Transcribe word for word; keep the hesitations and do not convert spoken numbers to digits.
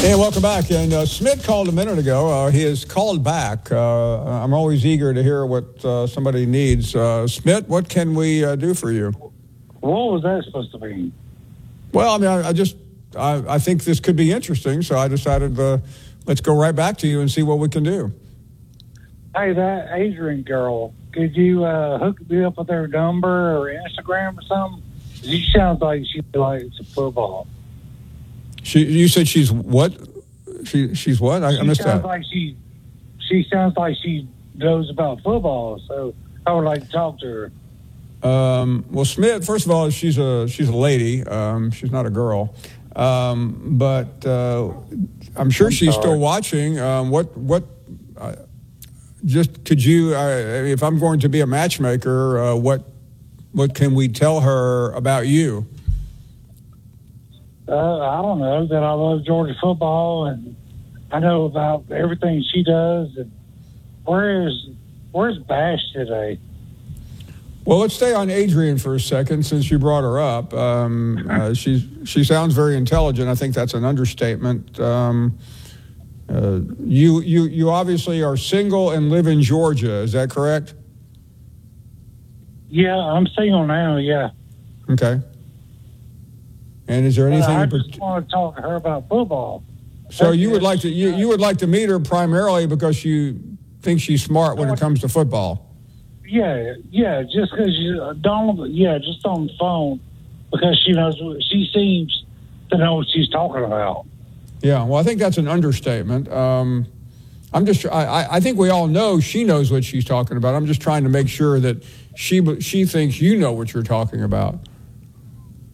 Hey, welcome back. And uh, Smith called a minute ago. Uh, he has called back. Uh, I'm always eager to hear what uh, somebody needs. Uh, Smith, what can we uh, do for you? What was that supposed to be? Well, I mean, I, I just, I, I think this could be interesting, so I decided uh, let's go right back to you and see what we can do. Hey, that Adrian girl, could you uh, hook me up with her number or Instagram or something? She sounds like she likes football. She, you said she's what? She, she's what? I, she I missed sounds that. Like she, she sounds like she knows about football, so I would like to talk to her. Um, well, Smith, first of all, she's a she's a lady. Um, she's not a girl. Um, but uh, I'm sure I'm she's sorry. still watching. Um, what what? Uh, just could you, uh, if I'm going to be a matchmaker, uh, what what can we tell her about you? Uh, I don't know, that I love Georgia football and I know about everything she does. And where is where's Bash today? Well, let's stay on Adrian for a second since you brought her up. Um, uh, she's, she sounds very intelligent. I think that's an understatement. Um, uh, you, you, you obviously are single and live in Georgia. Is that correct? Yeah, I'm single now, yeah. Okay. And is there anything? Uh, I in just part- want to talk to her about football. so you would like to you, you would like to meet her primarily because you think she's smart when it comes to football. Yeah, yeah, just because you don't, yeah, just on the phone because she knows what she seems to know what she's talking about. Yeah, well, I think that's an understatement. Um, I'm just, I, I think we all know she knows what she's talking about. I'm just trying to make sure that she she thinks you know what you're talking about.